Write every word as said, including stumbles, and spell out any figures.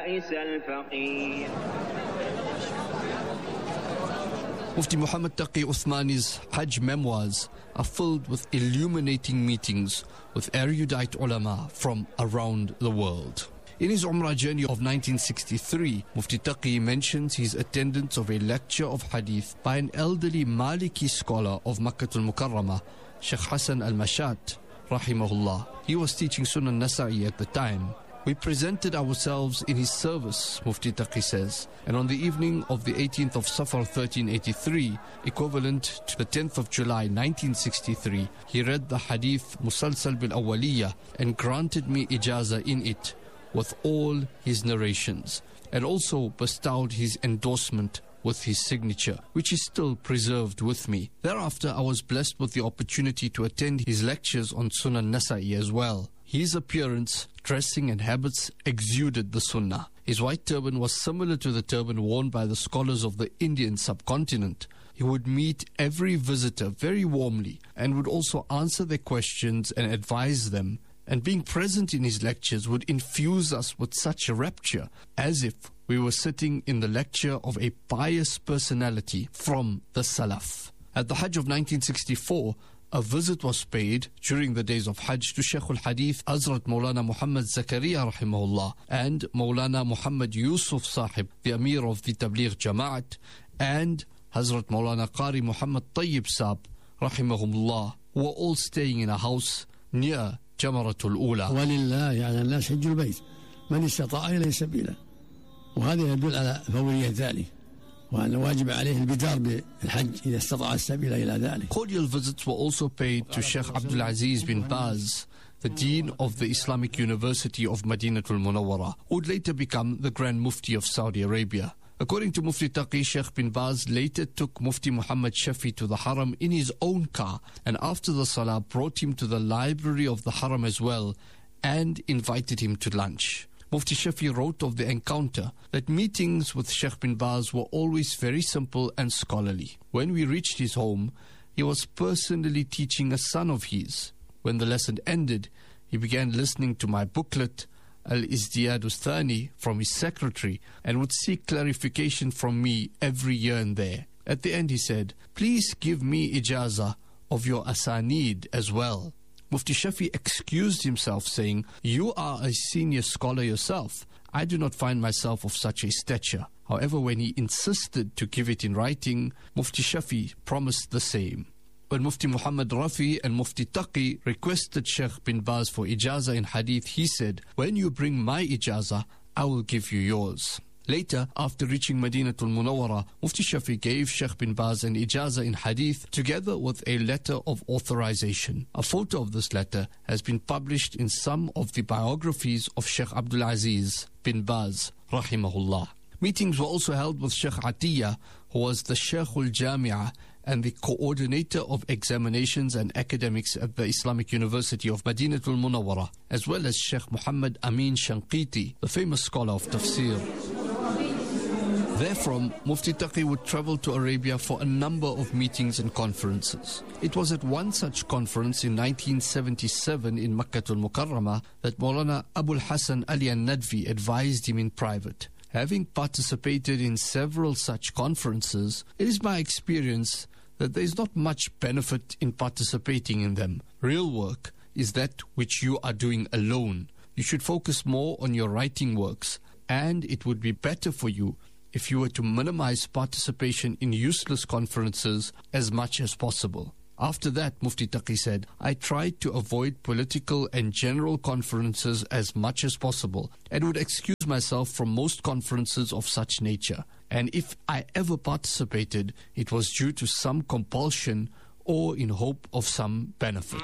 بائس الفقير. Mufti Muhammad Taqi Uthmani's Hajj memoirs are filled with illuminating meetings with erudite ulama from around the world. In his Umrah journey of nineteen sixty-three, Mufti Taqi mentions his attendance of a lecture of hadith by an elderly Maliki scholar of Makkah al-Mukarramah, Sheikh Hassan al-Mashat, rahimahullah. He was teaching Sunan Nasa'i at the time. We presented ourselves in his service, Mufti Taqi says, and on the evening of the eighteenth of Safar thirteen eighty-three, equivalent to the tenth of July nineteen sixty-three, he read the hadith Musalsal bil Awwaliyah and granted me ijazah in it with all his narrations, and also bestowed his endorsement with his signature, which is still preserved with me. Thereafter, I was blessed with the opportunity to attend his lectures on Sunan Nasa'i as well. His appearance, dressing and habits exuded the Sunnah. His white turban was similar to the turban worn by the scholars of the Indian subcontinent. He would meet every visitor very warmly and would also answer their questions and advise them. And being present in his lectures would infuse us with such rapture, as if we were sitting in the lecture of a pious personality from the Salaf. At the Hajj of nineteen sixty-four, a visit was paid during the days of Hajj to Shaykh al-Hadith Hazrat Maulana Muhammad Zakaria rahimahullah and Maulana Muhammad Yusuf Sahib, the Amir of the Tabligh Jamaat, and Hazrat Maulana Qari Muhammad Tayyib Saab rahimahullah, who were all staying in a house near Jamaratul Ula. ولله على الناس حج البيت من استطاع إليه سبيلا، وهذا يدل على فورية ذلك وأن واجب عليه البدار بالحج إذا استطاع السبيل إلى ذلك. Cordial visits were also paid to Sheikh Abdul Aziz bin Baz, the Dean of the Islamic University of Madinatul Munawwara, who would later become the Grand Mufti of Saudi Arabia. According to Mufti Taqi, Sheikh bin Baz later took Mufti Muhammad Shafi to the Haram in his own car, and after the Salah brought him to the library of the Haram as well and invited him to lunch. Mufti Shafi wrote of the encounter that meetings with Sheikh bin Baz were always very simple and scholarly. When we reached his home, he was personally teaching a son of his. When the lesson ended, he began listening to my booklet, Al-Izdiyad Thani, from his secretary, and would seek clarification from me every here and there. At the end he said, "Please give me ijazah of your asanid as well." Mufti Shafi excused himself, saying, "You are a senior scholar yourself. I do not find myself of such a stature." However, when he insisted to give it in writing, Mufti Shafi promised the same. When Mufti Muhammad Rafi and Mufti Taqi requested Sheikh bin Baz for ijazah in hadith, he said, "When you bring my ijazah, I will give you yours." Later, after reaching Madinatul Munawwara, Mufti Shafi gave Sheikh bin Baz an ijazah in hadith together with a letter of authorization. A photo of this letter has been published in some of the biographies of Sheikh Abdul Aziz bin Baz, rahimahullah. Meetings were also held with Sheikh Atiyah, who was the Sheikh al-Jami'ah and the coordinator of examinations and academics at the Islamic University of Madinatul Munawwara, as well as Sheikh Muhammad Amin Shanqiti, the famous scholar of tafsir. Therefrom, Mufti Taqi would travel to Arabia for a number of meetings and conferences. It was at one such conference in nineteen seventy-seven in Makkah al-Mukarramah that Maulana Abul Hasan Ali al-Nadvi advised him in private. Having participated in several such conferences, it is my experience that there is not much benefit in participating in them. Real work is that which you are doing alone. You should focus more on your writing works, and it would be better for you if you were to minimize participation in useless conferences as much as possible. After that, Mufti Taqi said, I tried to avoid political and general conferences as much as possible and would excuse myself from most conferences of such nature. And if I ever participated, it was due to some compulsion or in hope of some benefit.